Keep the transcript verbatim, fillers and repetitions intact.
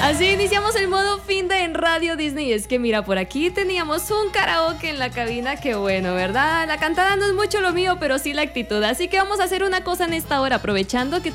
Así iniciamos el modo fin de en Radio Disney. Es que mira, por aquí teníamos un karaoke en la cabina. Que bueno, ¿verdad? La cantada no es mucho lo mío, pero sí la actitud. Así que vamos a hacer una cosa en esta hora, aprovechando que